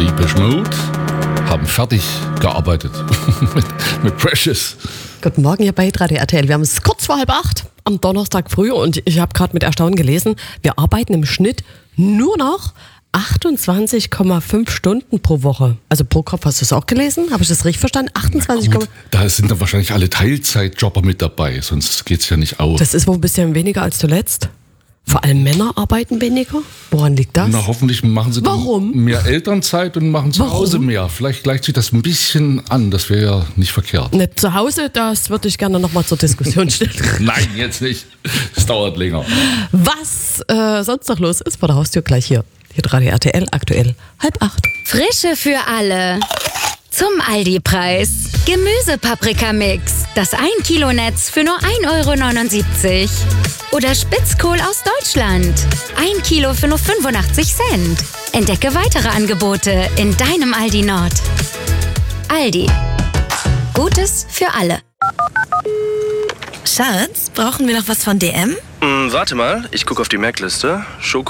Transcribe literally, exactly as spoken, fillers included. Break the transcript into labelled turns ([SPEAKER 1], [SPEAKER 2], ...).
[SPEAKER 1] Depeche Mode haben fertig gearbeitet mit, mit Precious.
[SPEAKER 2] Guten Morgen hier bei Radio R T L. Wir haben es kurz vor halb acht am Donnerstag früh und ich habe gerade mit Erstaunen gelesen, wir arbeiten im Schnitt nur noch achtundzwanzig Komma fünf Stunden pro Woche. Also pro Kopf, hast du es auch gelesen? Habe ich das richtig verstanden? achtundzwanzig,
[SPEAKER 1] Gut, da sind dann wahrscheinlich alle Teilzeitjobber mit dabei, sonst geht es ja nicht aus.
[SPEAKER 2] Das ist wohl ein bisschen weniger als zuletzt. Vor allem Männer arbeiten weniger. Woran liegt das?
[SPEAKER 1] Na, hoffentlich machen sie dann
[SPEAKER 2] Warum?
[SPEAKER 1] mehr Elternzeit und machen zu
[SPEAKER 2] Warum?
[SPEAKER 1] Hause mehr. Vielleicht gleicht sich das ein bisschen an, das wäre ja nicht verkehrt.
[SPEAKER 2] Nicht zu Hause, das würde ich gerne nochmal zur Diskussion stellen.
[SPEAKER 1] Nein, jetzt nicht. Es dauert länger.
[SPEAKER 2] Was äh, sonst noch los ist vor der Haustür, gleich hier. Hier Radio R T L, aktuell halb acht.
[SPEAKER 3] Frische für alle. Zum Aldi-Preis. Gemüse-Paprika-Mix. Das ein Kilo Netz für nur ein Euro neunundsiebzig. Oder Spitzkohl aus Deutschland. ein Kilo für nur fünfundachtzig Cent. Entdecke weitere Angebote in deinem Aldi Nord. Aldi. Gutes für alle.
[SPEAKER 4] Schatz, brauchen wir noch was von D M?
[SPEAKER 5] Hm, warte mal, ich gucke auf die Merkliste. Schoko